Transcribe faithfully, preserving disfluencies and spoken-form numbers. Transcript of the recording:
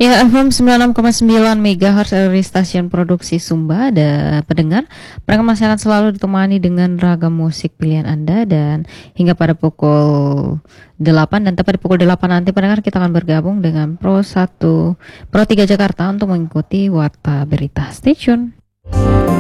Ya, F M sembilan puluh enam koma sembilan MHz dari stasiun produksi Sumba. Ada pendengar, mereka masih akan selalu ditemani dengan ragam musik pilihan Anda. Dan hingga pada pukul delapan, dan tepat di pukul delapan nanti pendengar, kita akan bergabung dengan Pro satu, Pro tiga Jakarta untuk mengikuti Warta Berita. Stay tune.